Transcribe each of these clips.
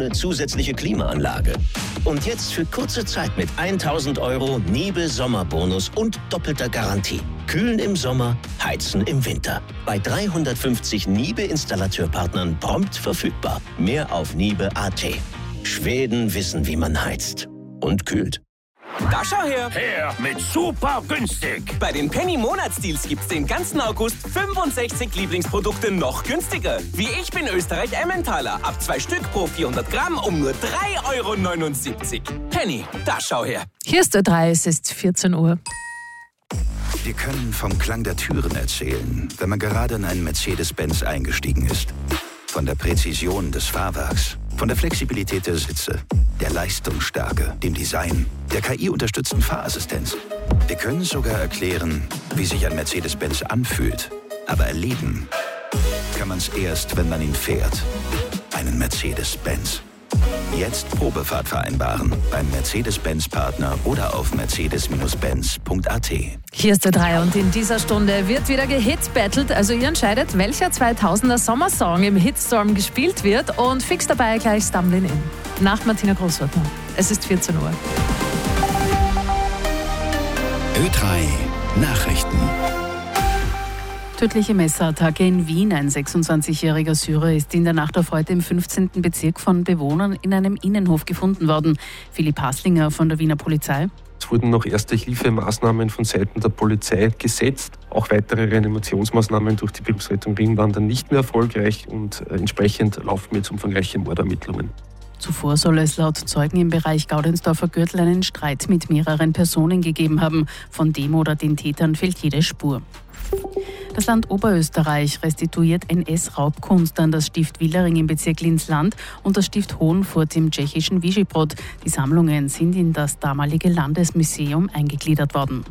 ohne zusätzliche Klimaanlage. Und jetzt für kurze Zeit mit 1.000 € Niebe Sommerbonus und doppelter Garantie. Kühlen im Sommer, heizen im Winter. Bei 350 Niebe-Installateurpartnern prompt verfügbar. Mehr auf niebe.at. Schweden wissen, wie man heizt. Und kühlt. Da schau her! Her mit super günstig! Bei den Penny-Monatsdeals gibt's den ganzen August 65 Lieblingsprodukte noch günstiger. Wie Ich bin Österreich Emmentaler. Ab 2 Stück pro 400 Gramm um nur 3,79 €. Penny, da schau her! Hier ist Ö3, es ist 14 Uhr. Wir können vom Klang der Türen erzählen, wenn man gerade in einen Mercedes-Benz eingestiegen ist. Von der Präzision des Fahrwerks, von der Flexibilität der Sitze, der Leistungsstärke, dem Design, der KI-unterstützten Fahrassistenz. Wir können sogar erklären, wie sich ein Mercedes-Benz anfühlt. Aber erleben kann man es erst, wenn man ihn fährt. Einen Mercedes-Benz. Jetzt Probefahrt vereinbaren beim Mercedes-Benz-Partner oder auf mercedes-benz.at. Hier ist Ö3 und in dieser Stunde wird wieder gehitbattelt. Also ihr entscheidet, welcher 2000er Sommersong im Hitstorm gespielt wird und fix dabei gleich Stumbling In. Nach Martina Großwörtner. Es ist 14 Uhr. Ö3 Nachrichten. Tödliche Messerattacke in Wien. Ein 26-jähriger Syrer ist in der Nacht auf heute im 15. Bezirk von Bewohnern in einem Innenhof gefunden worden. Philipp Haslinger von der Wiener Polizei. Es wurden noch Erste-Hilfe-Maßnahmen von Seiten der Polizei gesetzt. Auch weitere Reanimationsmaßnahmen durch die Berufsrettung Wien waren dann nicht mehr erfolgreich und entsprechend laufen jetzt umfangreiche Mordermittlungen. Zuvor soll es laut Zeugen im Bereich Gaudensdorfer Gürtel einen Streit mit mehreren Personen gegeben haben. Von dem oder den Tätern fehlt jede Spur. Das Land Oberösterreich restituiert NS-Raubkunst an das Stift Willering im Bezirk Linz-Land und das Stift Hohenfurt im tschechischen Vyšehrad. Die Sammlungen sind in das damalige Landesmuseum eingegliedert worden.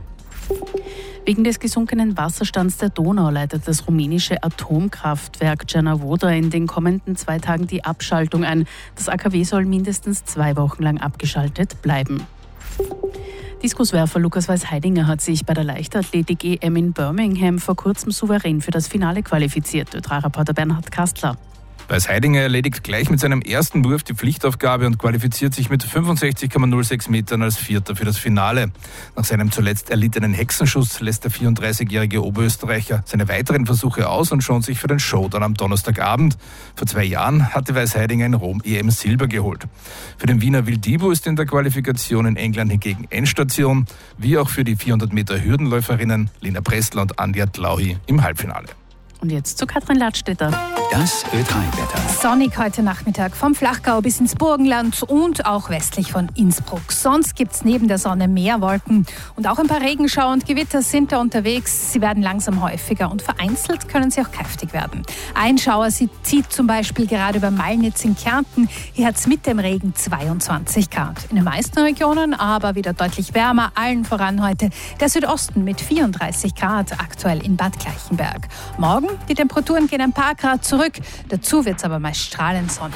Wegen des gesunkenen Wasserstands der Donau leitet das rumänische Atomkraftwerk Cernavoda in den kommenden 2 Tagen die Abschaltung ein. Das AKW soll mindestens 2 Wochen lang abgeschaltet bleiben. Diskuswerfer Lukas Weiß-Heidinger hat sich bei der Leichtathletik-EM in Birmingham vor kurzem souverän für das Finale qualifiziert. Ö3-Reporter Bernhard Kastler. Weiß-Heidinger erledigt gleich mit seinem ersten Wurf die Pflichtaufgabe und qualifiziert sich mit 65,06 Metern als Vierter für das Finale. Nach seinem zuletzt erlittenen Hexenschuss lässt der 34-jährige Oberösterreicher seine weiteren Versuche aus und schont sich für den Showdown am Donnerstagabend. Vor 2 Jahren hatte Weiß-Heidinger in Rom EM Silber geholt. Für den Wiener Wildibo ist in der Qualifikation in England hingegen Endstation, wie auch für die 400 Meter Hürdenläuferinnen Lina Pressler und Anja Tlauhi im Halbfinale. Und jetzt zu Katrin Ladstätter. Das Ö3-Wetter. Sonnig heute Nachmittag vom Flachgau bis ins Burgenland und auch westlich von Innsbruck. Sonst gibt es neben der Sonne mehr Wolken und auch ein paar Regenschauer und Gewitter sind da unterwegs. Sie werden langsam häufiger und vereinzelt können sie auch kräftig werden. Ein Schauer zieht zum Beispiel gerade über Malnitz in Kärnten. Hier hat es mit dem Regen 22 Grad. In den meisten Regionen aber wieder deutlich wärmer. Allen voran heute der Südosten mit 34 Grad, aktuell in Bad Gleichenberg. Morgen die Temperaturen gehen ein paar Grad zurück. Dazu wird es aber meist strahlend sonnig.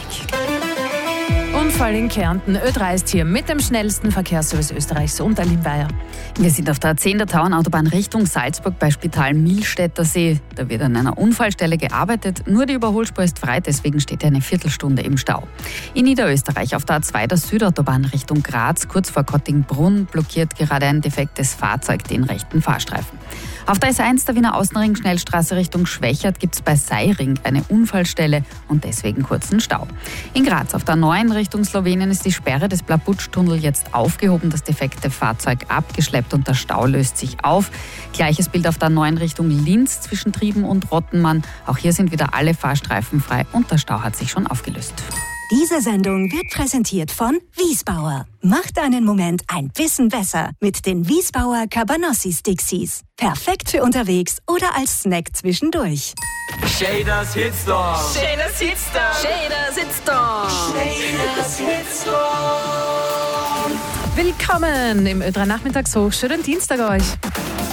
Unfall in Kärnten. Ö3 ist hier mit dem schnellsten Verkehrsservice Österreichs und Aline Bayer. Wir sind auf der 10. Tauernautobahn Richtung Salzburg bei Spital Milstädter See. Da wird an einer Unfallstelle gearbeitet. Nur die Überholspur ist frei, deswegen steht eine Viertelstunde im Stau. In Niederösterreich auf der A2 der Südautobahn Richtung Graz, kurz vor Kottingbrunn, blockiert gerade ein defektes Fahrzeug den rechten Fahrstreifen. Auf der S1 der Wiener Außenring Schnellstraße Richtung Schwächert gibt es bei Seiring eine Unfallstelle und deswegen kurzen Stau. In Graz auf der 9 Richtung Slowenien ist die Sperre des Blabutsch-Tunnel jetzt aufgehoben, das defekte Fahrzeug abgeschleppt und der Stau löst sich auf. Gleiches Bild auf der 9 Richtung Linz zwischen Trieben und Rottenmann. Auch hier sind wieder alle Fahrstreifen frei und der Stau hat sich schon aufgelöst. Diese Sendung wird präsentiert von Wiesbauer. Macht einen Moment ein bisschen besser mit den Wiesbauer Cabanossi Stixies. Perfekt für unterwegs oder als Snack zwischendurch. Shaders Hitstorm! Shaders Hitstorm! Shaders Hitstorm! Shaders Hitstorm! Willkommen im Ö3 Nachmittagshoch. Schönen Dienstag euch.